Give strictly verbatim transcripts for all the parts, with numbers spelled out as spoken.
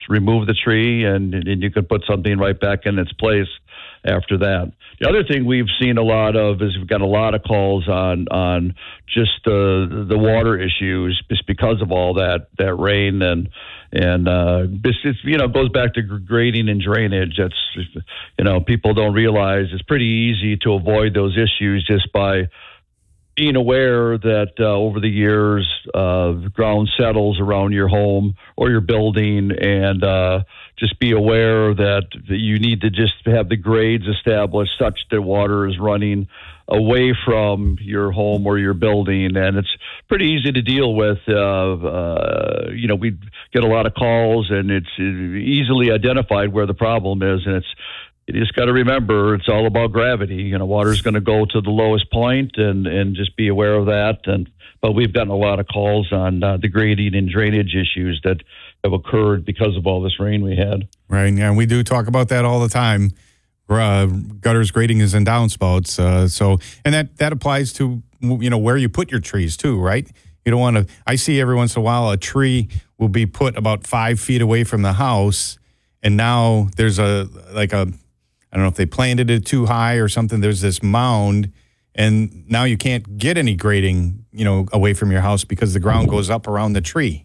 remove the tree, and, and you can put something right back in its place after that. The other thing we've seen a lot of is we've got a lot of calls on on just uh, the water issues just because of all that that rain and and uh, this is, you know, goes back to grading and drainage. That's, you know, people don't realize it's pretty easy to avoid those issues just by being aware that uh, over the years, uh, the ground settles around your home or your building, and uh, just be aware that, that you need to just have the grades established such that water is running away from your home or your building. And it's pretty easy to deal with. Uh, uh, you know, we get a lot of calls, and it's easily identified where the problem is, and it's you just got to remember it's all about gravity. You know, water's going to go to the lowest point, and, and just be aware of that. And but we've gotten a lot of calls on uh, the grading and drainage issues that have occurred because of all this rain we had. Right, and we do talk about that all the time. Uh, gutters, gradings, and downspouts. Uh, so, and that that applies to, you know, where you put your trees too, right? You don't want to. I see every once in a while a tree will be put about five feet away from the house, and now there's a like a. I don't know if they planted it too high or something. There's this mound, and now you can't get any grading, you know, away from your house because the ground goes up around the tree.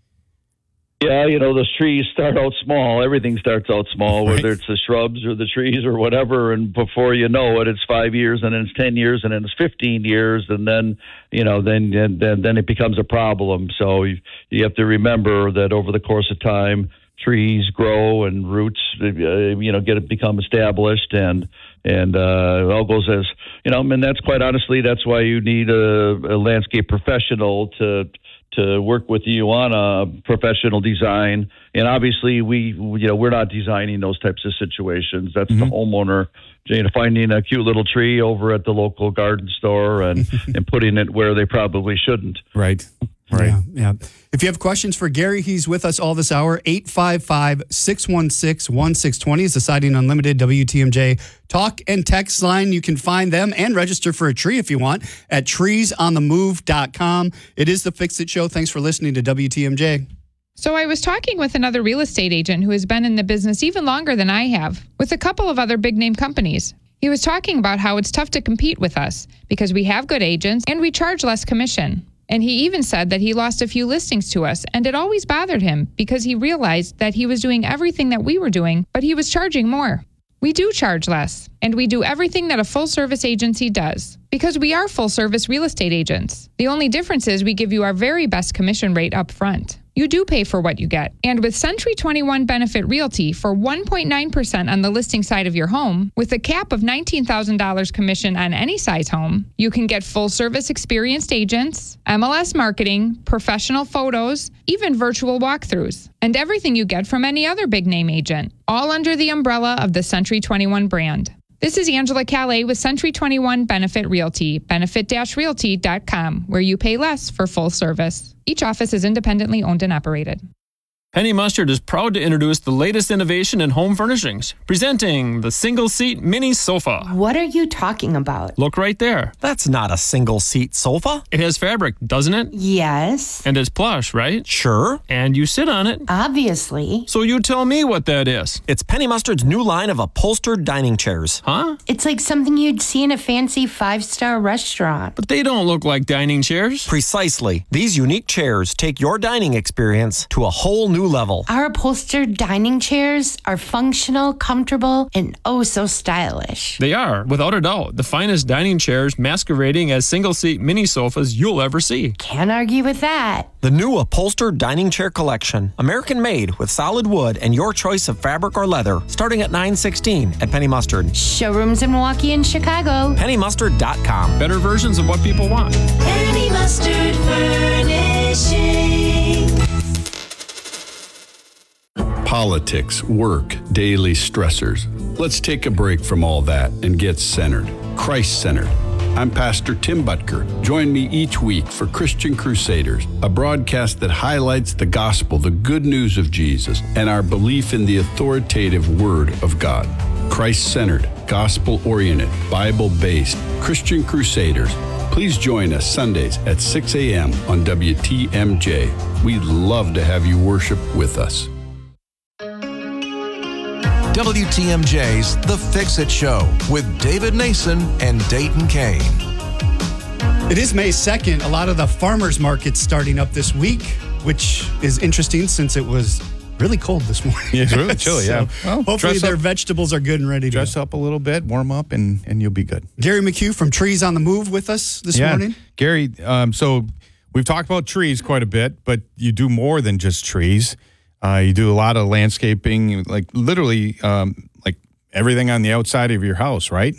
Yeah, you know, those trees start out small. Everything starts out small, Right. whether it's the shrubs or the trees or whatever. And before you know it, it's five years, and then it's ten years, and then it's fifteen years, and then, you know, then then then it becomes a problem. So you, you have to remember that over the course of time, trees grow and roots, uh, you know, get become established, and and uh, it all goes as, you know, and that's quite honestly, that's why you need a, a landscape professional to to work with you on a professional design. And obviously, we, you know, we're not designing those types of situations. That's mm-hmm. the homeowner, you know, finding a cute little tree over at the local garden store and, and putting it where they probably shouldn't. Right. Right. Yeah, yeah. If you have questions for Gary, he's with us all this hour. eight five five, six one six, one six two zero is the Siding Unlimited W T M J talk and text line. You can find them and register for a tree if you want at trees on the move dot com. It is the Fix It Show. Thanks for listening to W T M J. So I was talking with another real estate agent who has been in the business even longer than I have, with a couple of other big name companies. He was talking about how it's tough to compete with us because we have good agents and we charge less commission. And he even said that he lost a few listings to us, and it always bothered him because he realized that he was doing everything that we were doing, but he was charging more. We do charge less, and we do everything that a full-service agency does because we are full-service real estate agents. The only difference is we give you our very best commission rate up front. You do pay for what you get. And with Century twenty-one Benefit Realty for one point nine percent on the listing side of your home, with a cap of nineteen thousand dollars commission on any size home, you can get full-service experienced agents, M L S marketing, professional photos, even virtual walkthroughs, and everything you get from any other big-name agent, all under the umbrella of the Century twenty-one brand. This is Angela Calais with Century twenty-one Benefit Realty, benefit dash realty dot com, where you pay less for full service. Each office is independently owned and operated. Penny Mustard is proud to introduce the latest innovation in home furnishings, presenting the single-seat mini sofa. What are you talking about? Look right there. That's not a single-seat sofa. It has fabric, doesn't it? Yes. And it's plush, right? Sure. And you sit on it. Obviously. So you tell me what that is. It's Penny Mustard's new line of upholstered dining chairs. Huh? It's like something you'd see in a fancy five-star restaurant. But they don't look like dining chairs. Precisely. These unique chairs take your dining experience to a whole new level. Our upholstered dining chairs are functional, comfortable, and oh so stylish. They are, without a doubt, the finest dining chairs masquerading as single-seat mini sofas you'll ever see. Can't argue with that. The new upholstered dining chair collection, American-made with solid wood and your choice of fabric or leather, starting at nine sixteen at Penny Mustard. Showrooms in Milwaukee and Chicago. penny mustard dot com. Better versions of what people want. Penny Mustard Furnishing. Politics, work, daily stressors. Let's take a break from all that and get centered, Christ-centered. I'm Pastor Tim Butker. Join me each week for Christian Crusaders, a broadcast that highlights the gospel, the good news of Jesus, and our belief in the authoritative Word of God. Christ-centered, gospel-oriented, Bible-based Christian Crusaders. Please join us Sundays at six a.m. on W T M J. We'd love to have you worship with us. W T M J's The Fix-It Show with David Nason and Dayton Kane. It is May second. A lot of the farmers markets starting up this week, which is interesting since it was really cold this morning. Yeah, it's really chilly, so yeah. Well, hopefully their up, vegetables are good and ready to dress go. up a little bit, warm up, and, and you'll be good. Gary McHugh from Trees on the Move with us this yeah. morning. Gary, um, so we've talked about trees quite a bit, but you do more than just trees. Uh, you do a lot of landscaping, like literally um, like everything on the outside of your house, right?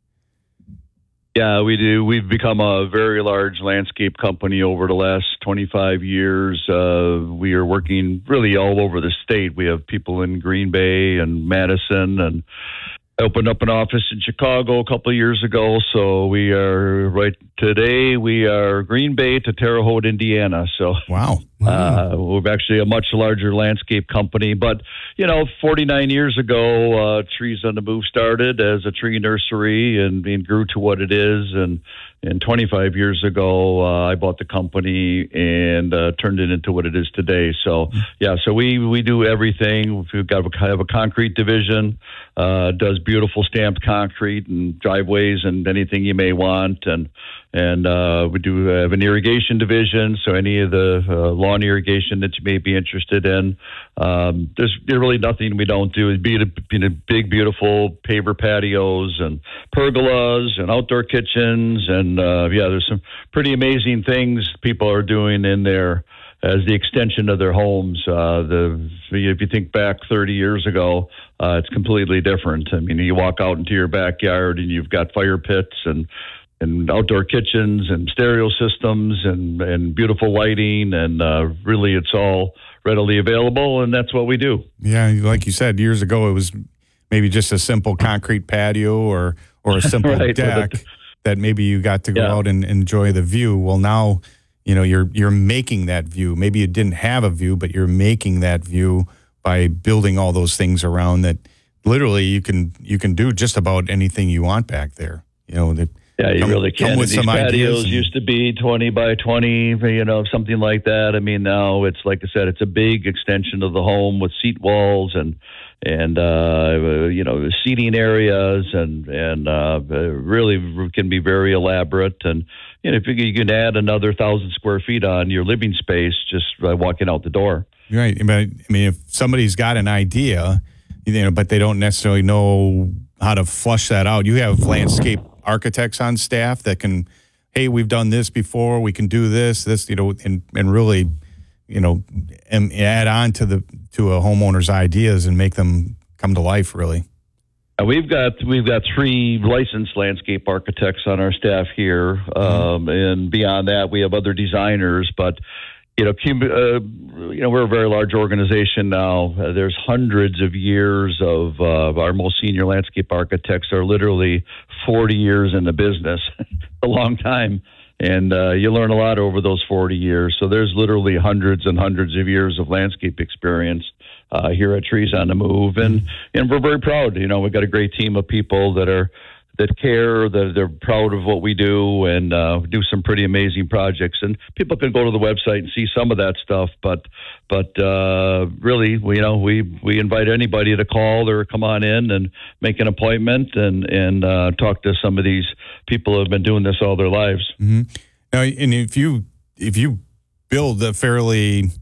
Yeah, we do. We've become a very large landscape company over the last twenty-five years. Uh, we are working really all over the state. We have people in Green Bay and Madison, and opened up an office in Chicago a couple of years ago. So we are right today. We are Green Bay to Terre Haute, Indiana. So wow, uh, we're actually a much larger landscape company. But you know, forty-nine years ago, uh, Trees on the Move started as a tree nursery and, and grew to what it is. And and twenty-five years ago, uh, I bought the company and uh, turned it into what it is today. So yeah, so we we do everything. We've got a, have a concrete division, uh, does beautiful stamped concrete and driveways and anything you may want, and and uh, we do have an irrigation division. So any of the uh, lawn irrigation that you may be interested in, um, there's really nothing we don't do. It'd be the big, beautiful paver patios and pergolas and outdoor kitchens, and uh, yeah, there's some pretty amazing things people are doing in there as the extension of their homes. Uh, the if you think back thirty years ago, uh, it's completely different. I mean, you walk out into your backyard and you've got fire pits and and outdoor kitchens and stereo systems and, and beautiful lighting, and uh, really it's all readily available, and that's what we do. Yeah, like you said, years ago it was maybe just a simple concrete patio or or a simple right, deck it, that maybe you got to go yeah. out and enjoy the view. Well, now, you know, you're you're making that view. Maybe you didn't have a view, but you're making that view by building all those things around that. Literally, you can you can do just about anything you want back there. You know, the, Yeah, you come, really can. With These some patios and, used to be twenty by twenty, you know, something like that. I mean, now it's, like I said, it's a big extension of the home with seat walls and, and uh, you know, seating areas, and, and uh, really can be very elaborate. And, you know, if you, you can add another thousand square feet on your living space just by walking out the door. Right. I mean, if somebody's got an idea, you know, but they don't necessarily know how to flush that out, you have landscape architects on staff that can, hey, we've done this before, we can do this, this, you know, and, and really, you know, and add on to the to a homeowner's ideas and make them come to life, really. Uh, we've got we've got three licensed landscape architects on our staff here, um, mm-hmm. and beyond that, we have other designers. But you know, uh, you know, we're a very large organization now. Uh, there's hundreds of years of uh, our most senior landscape architects are literally forty years in the business, a long time. And uh, you learn a lot over those forty years. So there's literally hundreds and hundreds of years of landscape experience uh, here at Trees on the Move. And, and we're very proud. You know, we've got a great team of people that are that care, that they're proud of what we do, and uh, do some pretty amazing projects. And people can go to the website and see some of that stuff. But but uh, really, we, you know, we we invite anybody to call or come on in and make an appointment and and uh, talk to some of these people who have been doing this all their lives. Mm-hmm. Now, and if you if you build a fairly,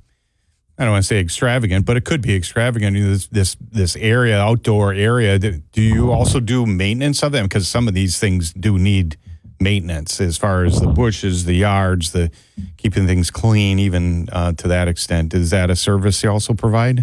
I don't want to say extravagant, but it could be extravagant. This this this area, outdoor area. Do you also do maintenance of them? Because some of these things do need maintenance, as far as the bushes, the yards, the keeping things clean, even uh, to that extent. Is that a service you also provide?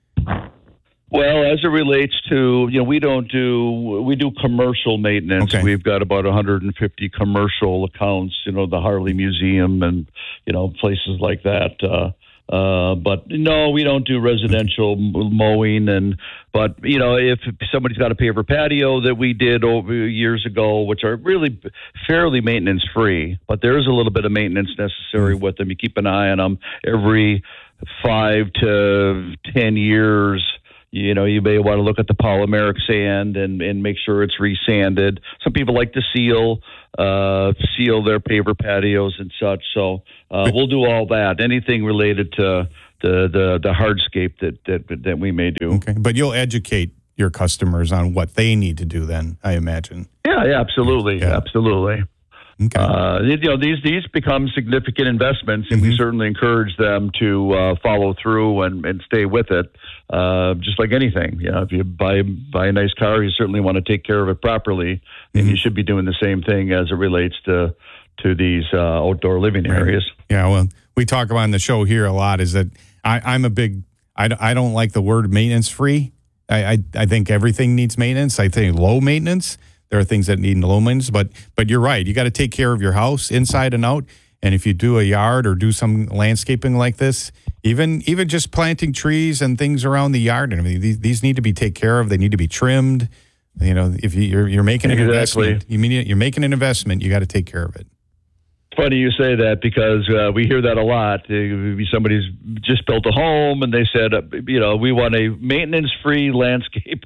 Well, as it relates to, you know, we don't do, we do commercial maintenance. Okay. We've got about one hundred fifty commercial accounts, you know, the Harley Museum and, you know, places like that. Uh, Uh, but no, we don't do residential mowing. And but you know, if somebody's got a paver patio that we did over years ago, which are really fairly maintenance free, but there is a little bit of maintenance necessary with them. You keep an eye on them every five to ten years. You know, you may want to look at the polymeric sand and, and make sure it's resanded. Some people like to seal, uh, seal their paver patios and such. So uh, we'll do all that. Anything related to the the, the hardscape that, that that we may do. Okay, but you'll educate your customers on what they need to do then, I imagine. Yeah, yeah, absolutely. Yeah. Absolutely. Okay. Uh, you know, these these become significant investments, and mm-hmm. we certainly encourage them to uh, follow through and, and stay with it. Uh, just like anything, you know, if you buy buy a nice car, you certainly want to take care of it properly, mm-hmm. and you should be doing the same thing as it relates to to these uh, outdoor living right. areas. Yeah, well, we talk about on the show here a lot is that I, I'm a big I, I don't like the word maintenance free. I, I I think everything needs maintenance. I think low maintenance. There are things that need low maintenance, but but you're right. You got to take care of your house inside and out. And if you do a yard or do some landscaping like this, even even just planting trees and things around the yard and everything, these, these need to be taken care of. They need to be trimmed. You know, if you, you're you're making an exactly. investment, you mean you're making an investment, you got to take care of it. It's funny you say that because uh, we hear that a lot. Uh, somebody's just built a home and they said, uh, you know, we want a maintenance-free landscape.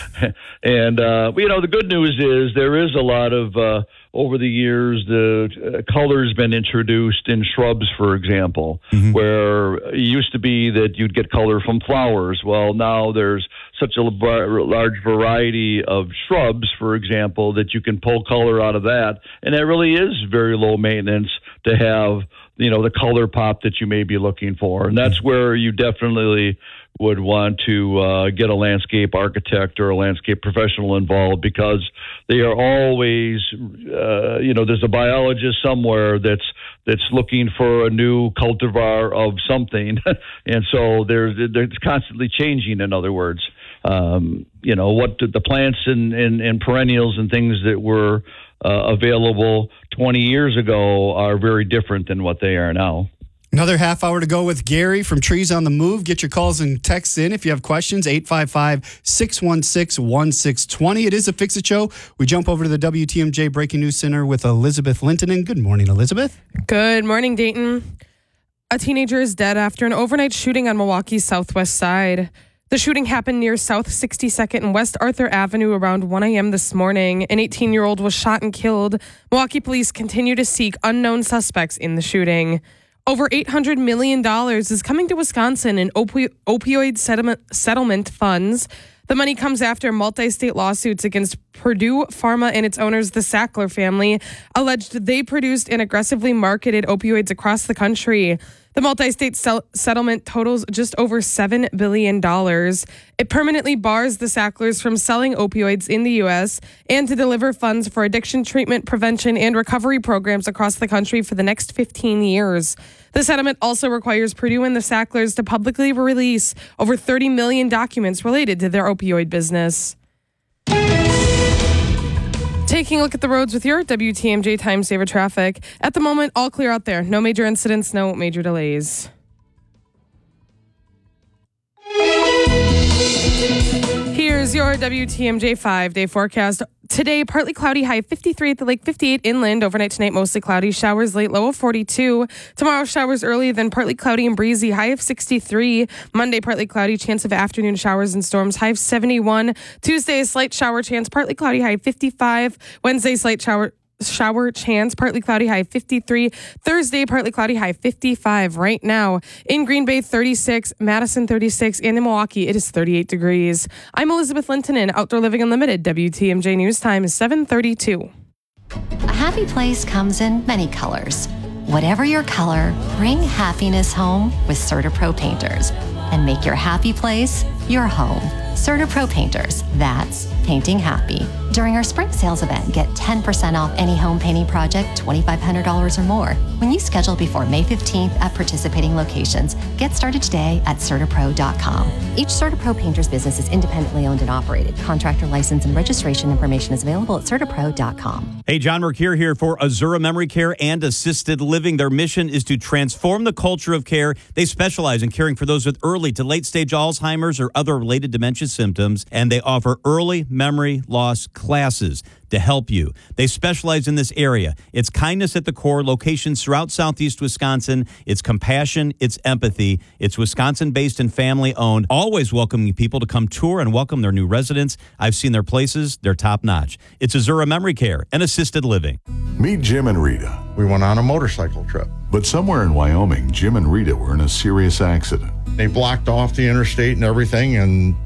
and, uh, you know, the good news is there is a lot of, uh, over the years, the uh, color's been introduced in shrubs, for example, mm-hmm. where it used to be that you'd get color from flowers. Well, now there's such a large variety of shrubs, for example, that you can pull color out of that. And that really is very low maintenance to have, you know, the color pop that you may be looking for. And that's where you definitely would want to uh, get a landscape architect or a landscape professional involved, because they are always, uh, you know, there's a biologist somewhere that's that's looking for a new cultivar of something. And so there's, it's constantly changing, in other words. Um, you know, what the, the plants and, and, and perennials and things that were uh, available twenty years ago are very different than what they are now. Another half hour to go with Gary from Trees on the Move. Get your calls and texts in if you have questions. eight five five, six one six, one six two zero. It is a Fix It Show. We jump over to the W T M J Breaking News Center with Elizabeth Lintonen. Good morning, Elizabeth. Good morning, Dayton. A teenager is dead after an overnight shooting on Milwaukee's southwest side. The shooting happened near South sixty-second and West Arthur Avenue around one a.m. this morning. An eighteen-year-old was shot and killed. Milwaukee police continue to seek unknown suspects in the shooting. Over eight hundred million dollars is coming to Wisconsin in opi- opioid settlement, settlement funds. The money comes after multi-state lawsuits against Purdue Pharma and its owners, the Sackler family, alleged they produced and aggressively marketed opioids across the country. The multi-state sel- settlement totals just over seven billion dollars. It permanently bars the Sacklers from selling opioids in the U S and to deliver funds for addiction treatment, prevention, and recovery programs across the country for the next fifteen years. The settlement also requires Purdue and the Sacklers to publicly release over thirty million documents related to their opioid business. Taking a look at the roads with your W T M J Time Saver traffic. At the moment, all clear out there. No major incidents, no major delays. Here's your W T M J five-day forecast. Today, partly cloudy, high of fifty-three at the lake, fifty-eight inland. Overnight tonight, mostly cloudy. Showers late, low of forty-two. Tomorrow, showers early, then partly cloudy and breezy, high of sixty-three. Monday, partly cloudy, chance of afternoon showers and storms, high of seventy-one. Tuesday, slight shower chance, partly cloudy, high of fifty-five. Wednesday, slight shower shower chance, partly cloudy, high fifty-three. Thursday, partly cloudy, high fifty-five. Right now, in Green Bay, thirty-six, Madison, thirty-six, and in Milwaukee, it is thirty-eight degrees. I'm Elizabeth Lintonen, Outdoor Living Unlimited. W T M J News Time is seven thirty-two. A happy place comes in many colors. Whatever your color, bring happiness home with CertaPro Painters and make your happy place your home. CertaPro Painters, that's painting happy. During our spring sales event, get ten percent off any home painting project, twenty-five hundred dollars or more. When you schedule before May fifteenth at participating locations, get started today at CertaPro dot com. Each CertaPro Painters business is independently owned and operated. Contractor license and registration information is available at CertaPro dot com. Hey, John Mercure here for Azura Memory Care and Assisted Living. Their mission is to transform the culture of care. They specialize in caring for those with early to late-stage Alzheimer's or other related dementia symptoms, and they offer early memory loss classes to help you. They specialize in this area. It's kindness at the core, locations throughout Southeast Wisconsin. It's compassion, it's empathy. It's Wisconsin-based and family-owned, always welcoming people to come tour and welcome their new residents. I've seen their places. They're top-notch. It's Azura Memory Care and Assisted Living. Meet Jim and Rita. We went on a motorcycle trip. But somewhere in Wyoming, Jim and Rita were in a serious accident. They blocked off the interstate and everything, and